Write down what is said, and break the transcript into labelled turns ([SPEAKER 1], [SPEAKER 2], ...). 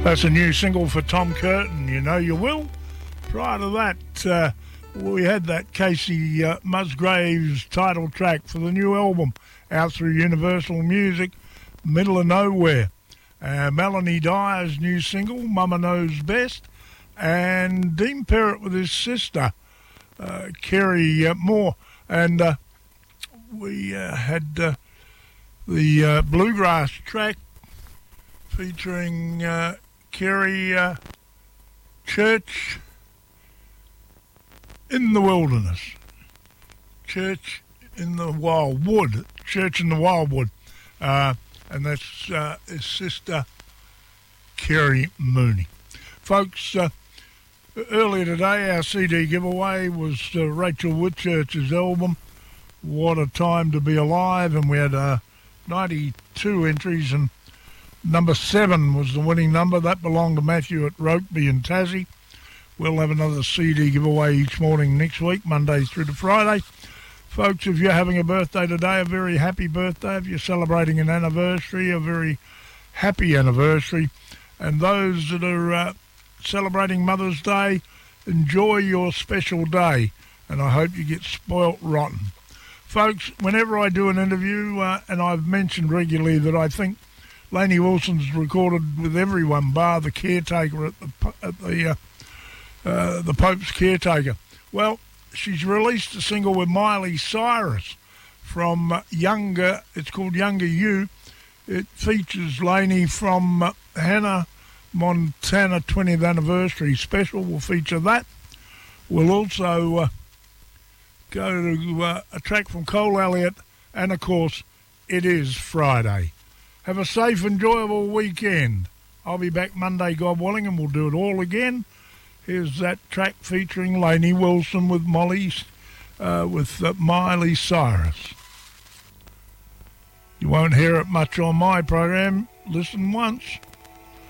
[SPEAKER 1] That's a new single for Tom Curtin, You Know You Will. Prior to that, we had that Casey Musgraves title track for the new album out through Universal Music, Middle of Nowhere. Melanie Dyer's new single, Mama Knows Best, and Dean Perrott with his sister, Kerry Moore. And we had the bluegrass track featuring Kerry, Church in the Wilderness. Church in the Wildwood. Church in the Wildwood. And that's his sister, Kerry Mooney. Folks, earlier today, our CD giveaway was Rachel Whitchurch's album, What a Time to Be Alive, and we had 92 entries, and number 7 was the winning number. That belonged to Matthew at Rokeby in Tassie. We'll have another CD giveaway each morning next week, Monday through to Friday. Folks, if you're having a birthday today, a very happy birthday. If you're celebrating an anniversary, a very happy anniversary. And those that are celebrating Mother's Day, enjoy your special day. And I hope you get spoilt rotten. Folks, whenever I do an interview, and I've mentioned regularly that I think Lainey Wilson's recorded with everyone bar the caretaker at the Pope's Caretaker. Well, she's released a single with Miley Cyrus from Younger. It's called Younger You. It features Lainey from Hannah Montana 20th Anniversary Special. We'll feature that. We'll also go to a track from Cole Elliott, and of course, it is Friday. Have a safe, enjoyable weekend. I'll be back Monday, God willing, and we'll do it all again. Here's that track featuring Lainey Wilson with Miley Cyrus. You won't hear it much on my program. Listen once.